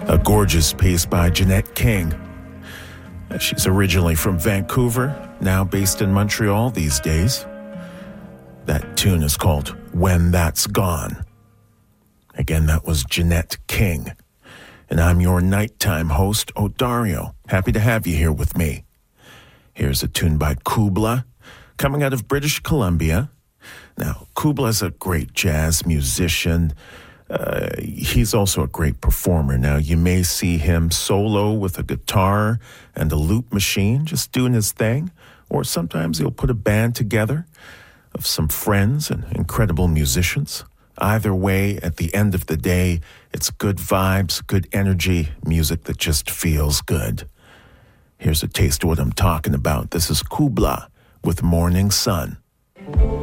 A gorgeous piece by Jeanette King. She's originally from Vancouver, now based in Montreal these days. That tune is called When That's Gone. Again, that was Jeanette King. And I'm your nighttime host, Odario. Happy to have you here with me. Here's a tune by Kubla, coming out of British Columbia. Now, Kubla's a great jazz musician. He's also a great performer. Now, you may see him solo with a guitar and a loop machine, just doing his thing. Or sometimes he'll put a band together of some friends and incredible musicians. Either way, at the end of the day, it's good vibes, good energy, music that just feels good. Here's a taste of what I'm talking about. This is Kubla with Morning Sun.